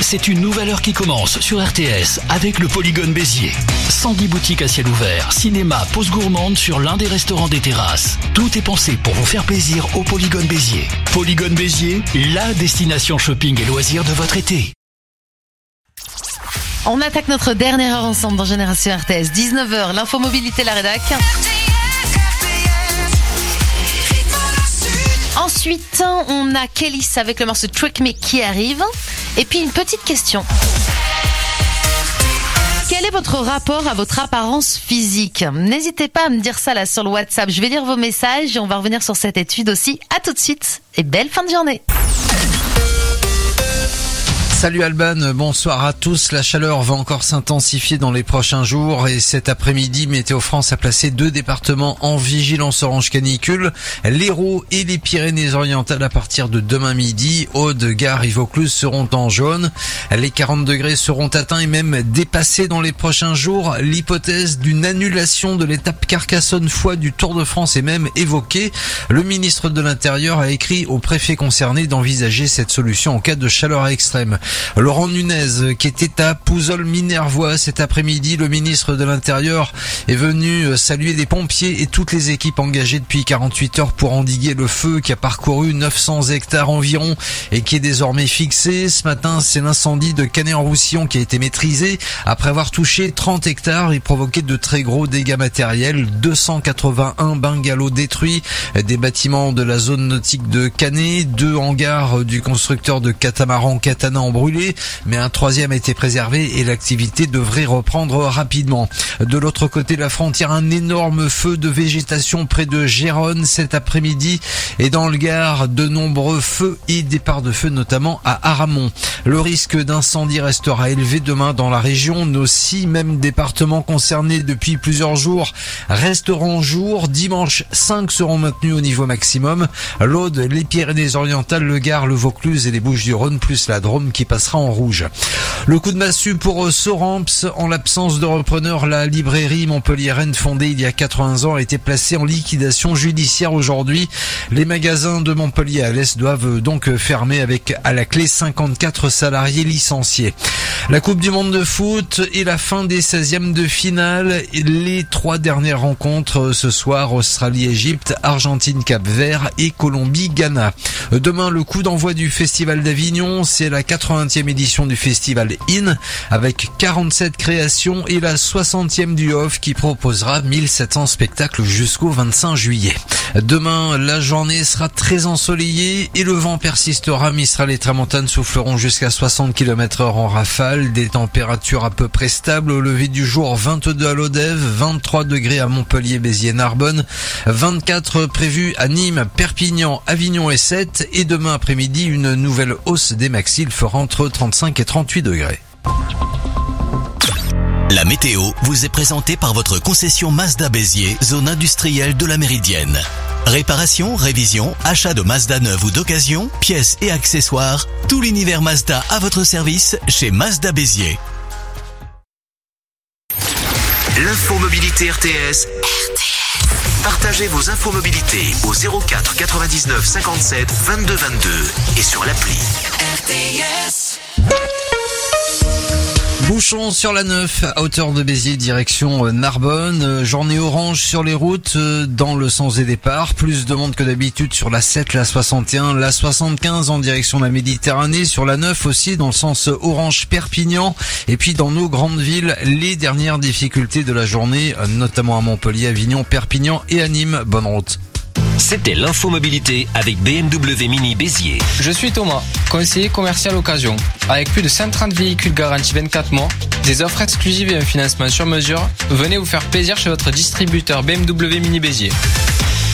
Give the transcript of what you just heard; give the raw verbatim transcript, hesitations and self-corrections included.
c'est une nouvelle heure qui commence sur R T S avec le Polygone Béziers. cent dix boutiques à ciel ouvert, cinéma, pause gourmande sur l'un des restaurants des terrasses. Tout est pensé pour vous faire plaisir au Polygone Béziers. Polygone Béziers, la destination shopping et loisirs de votre été. On attaque notre dernière heure ensemble dans Génération R T S. dix-neuf heures, l'infomobilité, la rédac. Ensuite, on a Kélis avec le morceau Trick Me qui arrive. Et puis une petite question. Quel est votre rapport à votre apparence physique ? N'hésitez pas à me dire ça là sur le WhatsApp. Je vais lire vos messages et on va revenir sur cette étude aussi. À tout de suite et belle fin de journée. Salut Alban, bonsoir à tous. La chaleur va encore s'intensifier dans les prochains jours et cet après-midi, Météo France a placé deux départements en vigilance orange canicule, l'Hérault et les Pyrénées-Orientales à partir de demain midi. Aude, Gare et Vaucluse seront en jaune. Les quarante degrés seront atteints et même dépassés dans les prochains jours. L'hypothèse d'une annulation de l'étape Carcassonne-Foix du Tour de France est même évoquée. Le ministre de l'Intérieur a écrit aux préfets concernés d'envisager cette solution en cas de chaleur extrême. Laurent Nunez, qui était à Pouzols-Minervois cet après-midi, le ministre de l'Intérieur est venu saluer les pompiers et toutes les équipes engagées depuis quarante-huit heures pour endiguer le feu qui a parcouru neuf cents hectares environ et qui est désormais fixé. Ce matin, c'est l'incendie de Canet-en-Roussillon qui a été maîtrisé après avoir touché trente hectares et provoqué de très gros dégâts matériels. deux cent quatre-vingt-un bungalows détruits, des bâtiments de la zone nautique de Canet, deux hangars du constructeur de catamaran Katana en brûlé, mais un troisième a été préservé et l'activité devrait reprendre rapidement. De l'autre côté de la frontière, un énorme feu de végétation près de Gérone cet après-midi et dans le Gard, de nombreux feux et départs de feu notamment à Aramon. Le risque d'incendie restera élevé demain dans la région. Nos six mêmes départements concernés depuis plusieurs jours resteront en jour. Dimanche, cinq seront maintenus au niveau maximum. L'Aude, les Pyrénées-Orientales, le Gard, le Vaucluse et les Bouches-du-Rhône plus la Drôme qui passera en rouge. Le coup de massue pour Soramps. En l'absence de repreneur, la librairie montpelliéraine fondée il y a quatre-vingts ans a été placée en liquidation judiciaire aujourd'hui. Les magasins de Montpellier à l'Est doivent donc fermer avec à la clé cinquante-quatre salariés licenciés. La Coupe du Monde de foot et la fin des seizièmes de finale. Les trois dernières rencontres ce soir, Australie-Égypte, Argentine-Cap-Vert et Colombie-Ghana. Demain, le coup d'envoi du Festival d'Avignon, c'est la quatre-vingtième édition du Festival In avec quarante-sept créations et la soixantième du Off qui proposera mille sept cents spectacles jusqu'au vingt-cinq juillet. Demain, la journée sera très ensoleillée et le vent persistera. Mistral et tramontane souffleront jusqu'à soixante kilomètres heure en rafale. Des températures à peu près stables au lever du jour. vingt-deux à Lodève, vingt-trois degrés à Montpellier, Béziers, Narbonne, vingt-quatre prévus à Nîmes, Perpignan, Avignon et Sète. Et demain après-midi, une nouvelle hausse des maxi. Il fera entre trente-cinq et trente-huit degrés. La météo vous est présentée par votre concession Mazda Béziers, zone industrielle de la Méridienne. Réparation, révision, achat de Mazda neuve ou d'occasion, pièces et accessoires, tout l'univers Mazda à votre service chez Mazda Béziers. L'infomobilité R T S. R T S. Partagez vos infomobilités au zéro quatre quatre-vingt-dix-neuf cinquante-sept vingt-deux vingt-deux et sur l'appli. R T S. Bouchons sur la neuf à hauteur de Béziers, direction Narbonne. Journée orange sur les routes dans le sens des départs. Plus de monde que d'habitude sur la sept, la soixante et un, la soixante-quinze en direction de la Méditerranée. Sur la neuf aussi dans le sens orange Perpignan. Et puis dans nos grandes villes, les dernières difficultés de la journée, notamment à Montpellier, Avignon, Perpignan et à Nîmes. Bonne route. C'était l'infomobilité avec B M W Mini Béziers. Je suis Thomas, conseiller commercial occasion. Avec plus de cent trente véhicules garantis vingt-quatre mois, des offres exclusives et un financement sur mesure, venez vous faire plaisir chez votre distributeur B M W Mini Béziers.